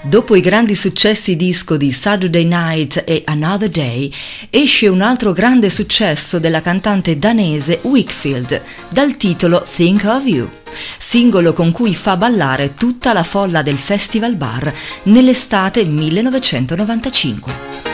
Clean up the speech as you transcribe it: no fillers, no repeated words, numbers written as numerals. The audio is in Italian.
Dopo i grandi successi disco di Saturday Night e Another Day, esce un altro grande successo della cantante danese Wakefield, dal titolo Think of You, singolo con cui fa ballare tutta la folla del Festival Bar nell'estate 1995.